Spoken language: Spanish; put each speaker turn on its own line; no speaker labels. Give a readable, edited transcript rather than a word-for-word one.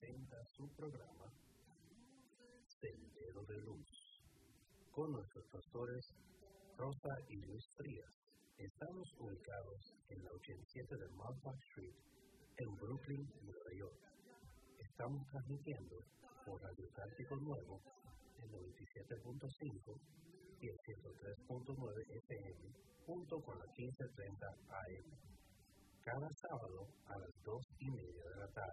presenta su programa Sendero de Luz con nuestros pastores Rosa y Luis Frías. Estamos ubicados en la 87 de Montauk Street en Brooklyn, Nueva York. Estamos transmitiendo por Radio Cántico Nuevo en 97.5 y el 103.9 FM junto con la 1530 AM. Cada sábado a las 2:30 de la tarde.